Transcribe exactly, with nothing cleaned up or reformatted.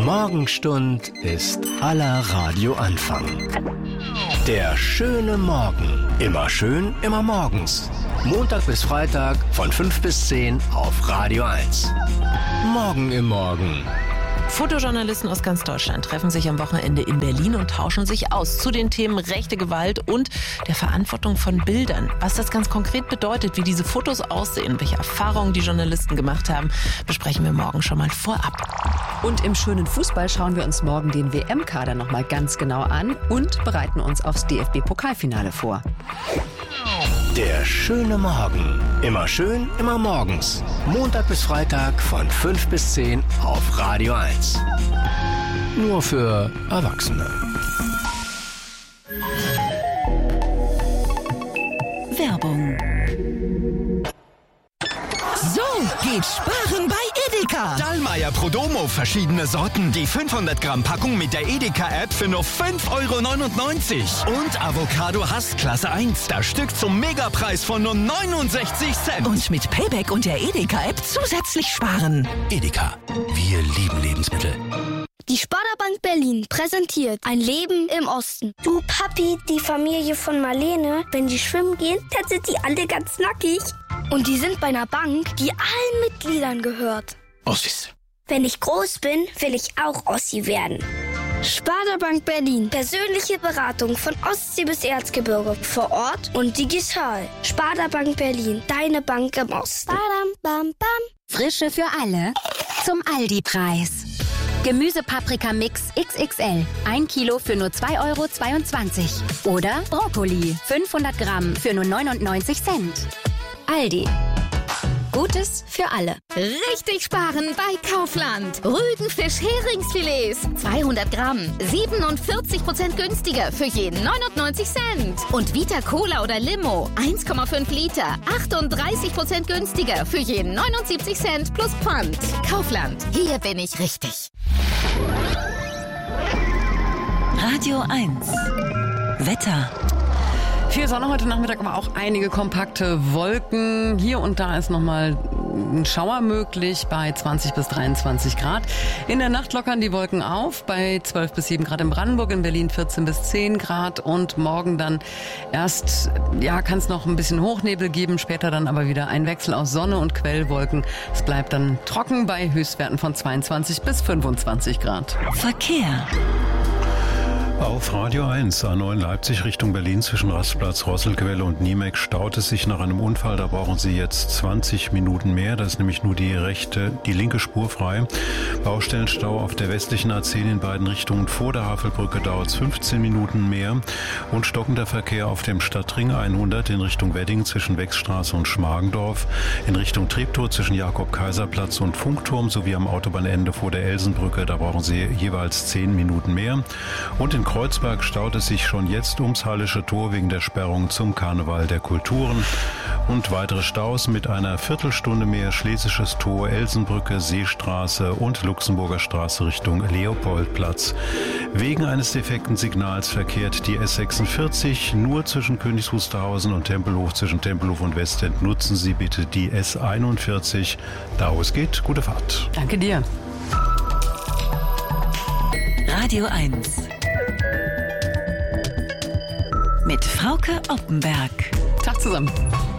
Morgenstund ist aller Radioanfang. Der schöne Morgen. Immer schön, immer morgens. Montag bis Freitag von fünf bis zehn auf Radio eins. Morgen im Morgen. Fotojournalisten aus ganz Deutschland treffen sich am Wochenende in Berlin und tauschen sich aus zu den Themen rechte Gewalt und der Verantwortung von Bildern. Was das ganz konkret bedeutet, wie diese Fotos aussehen, welche Erfahrungen die Journalisten gemacht haben, besprechen wir morgen schon mal vorab. Und im schönen Fußball schauen wir uns morgen den W M-Kader noch mal ganz genau an und bereiten uns aufs D F B-Pokalfinale vor. Der schöne Morgen. Immer schön, immer morgens. Montag bis Freitag von fünf bis zehn auf Radio eins. Nur für Erwachsene. Werbung. So geht Sparen bei Edeka. Dallmayr Prodomo, verschiedene Sorten. Die fünfhundert Gramm Packung mit der Edeka-App für nur fünf Euro neunundneunzig. Und Avocado Hass Klasse eins, das Stück zum Megapreis von nur neunundsechzig Cent. Und mit Payback und der Edeka-App zusätzlich sparen. Edeka. Wir lieben Lebensmittel. Die Sparda-Bank Berlin präsentiert ein Leben im Osten. Du Papi, die Familie von Marlene, wenn die schwimmen gehen, dann sind die alle ganz nackig. Und die sind bei einer Bank, die allen Mitgliedern gehört. Ossis. Wenn ich groß bin, will ich auch Ossi werden. Sparda-Bank Berlin. Persönliche Beratung von Ostsee bis Erzgebirge. Vor Ort und digital. Sparda-Bank Berlin. Deine Bank im Osten. Badam, bam, bam. Frische für alle zum Aldi-Preis. Gemüsepaprika-Mix X X L. ein Kilo für nur zwei Euro zweiundzwanzig. Oder Brokkoli. fünfhundert Gramm für nur neunundneunzig Cent. Aldi. Gutes für alle. Richtig sparen bei Kaufland. Rügenfisch Heringsfilets. zweihundert Gramm. siebenundvierzig Prozent günstiger für jeden neunundneunzig Cent. Und Vita Cola oder Limo. eins Komma fünf Liter. achtunddreißig Prozent günstiger für jeden neunundsiebzig Cent plus Pfand. Kaufland. Hier bin ich richtig. Radio eins. Wetter. Viel Sonne heute Nachmittag, aber auch einige kompakte Wolken. Hier und da ist nochmal ein Schauer möglich bei zwanzig bis dreiundzwanzig Grad. In der Nacht lockern die Wolken auf bei zwölf bis sieben Grad in Brandenburg, in Berlin vierzehn bis zehn Grad und morgen dann erst, ja, kann es noch ein bisschen Hochnebel geben, später dann aber wieder ein Wechsel aus Sonne und Quellwolken. Es bleibt dann trocken bei Höchstwerten von zweiundzwanzig bis fünfundzwanzig Grad. Verkehr. Auf Radio eins, A neun Leipzig Richtung Berlin zwischen Rastplatz Rosselquelle und Niemek staut es sich nach einem Unfall. Da brauchen Sie jetzt zwanzig Minuten mehr. Da ist nämlich nur die rechte, die linke Spur frei. Baustellenstau auf der westlichen A zehn in beiden Richtungen. Vor der Havelbrücke dauert es fünfzehn Minuten mehr. Und stockender Verkehr auf dem Stadtring hundert in Richtung Wedding zwischen Wechsstraße und Schmargendorf. In Richtung Treptow zwischen Jakob-Kaiser-Platz und Funkturm sowie am Autobahnende vor der Elsenbrücke. Da brauchen Sie jeweils zehn Minuten mehr. Und in Kreuzberg staut es sich schon jetzt ums Hallische Tor wegen der Sperrung zum Karneval der Kulturen. Und weitere Staus mit einer Viertelstunde mehr Schlesisches Tor, Elsenbrücke, Seestraße und Luxemburger Straße Richtung Leopoldplatz. Wegen eines defekten Signals verkehrt die S sechsundvierzig nur zwischen Königs Wusterhausen und Tempelhof. Zwischen Tempelhof und Westend nutzen Sie bitte die S einundvierzig. Da wo es geht, gute Fahrt. Danke dir. Radio eins. Mit Frauke Oppenberg. Tag zusammen.